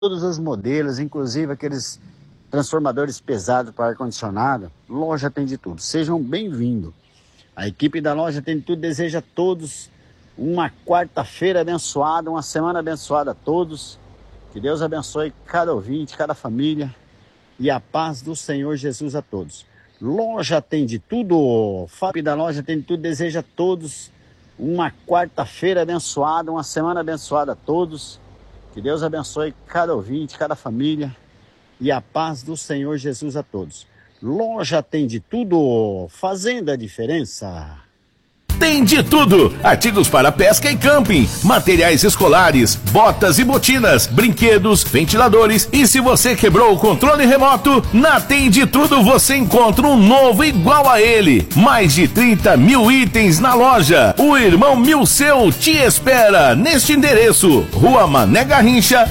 todos os modelos, inclusive aqueles transformadores pesados para ar-condicionado. Loja tem de tudo. Sejam bem-vindos. A equipe da Loja Tem de Tudo deseja a todos uma quarta-feira abençoada, uma semana abençoada a todos. Que Deus abençoe cada ouvinte, cada família e a paz do Senhor Jesus a todos. Loja Tem de Tudo. Fábio da Loja Tem de Tudo deseja a todos uma quarta-feira abençoada, uma semana abençoada a todos. Que Deus abençoe cada ouvinte, cada família e a paz do Senhor Jesus a todos. Loja Tem de Tudo, fazendo a diferença. Tem de tudo, artigos para pesca e camping, materiais escolares, botas e botinas, brinquedos, ventiladores e se você quebrou o controle remoto, na Tem de Tudo você encontra um novo igual a ele. Mais de 30 mil itens na loja. O Irmão Milceu te espera neste endereço, Rua Mané Garrincha,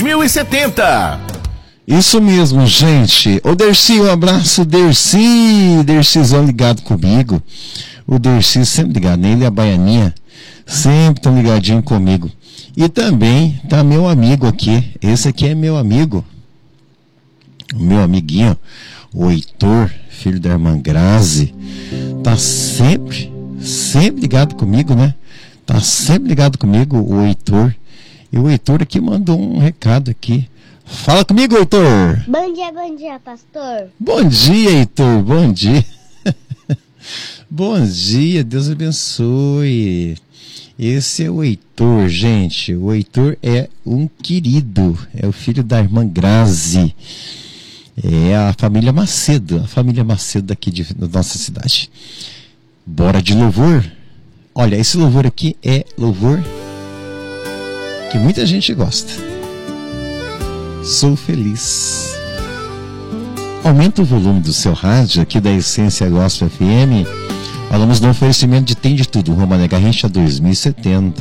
2070. Isso mesmo, gente. Ô Dercy, um abraço, Dercy. Dercyzão ligado comigo. O Dercy sempre ligado nele, a Baianinha sempre tão ligadinho comigo. E também tá meu amigo aqui. Esse aqui é meu amigo. O meu amiguinho, o Heitor, filho da irmã Grazi. Tá sempre ligado comigo, né? Tá sempre ligado comigo, o Heitor. E o Heitor aqui mandou um recado aqui. Fala comigo, Heitor. Bom dia, pastor. Bom dia, Heitor, bom dia. Bom dia, Deus abençoe. Esse é o Heitor, gente. O Heitor é um querido, é o filho da irmã Grazi. É a família Macedo daqui da nossa cidade. Bora de louvor? Olha, esse louvor aqui é louvor que muita gente gosta. Sou feliz. Aumenta o volume do seu rádio aqui da Essência Gospel FM. Falamos no oferecimento de Tem de Tudo, Rua Mané Garrincha 2070.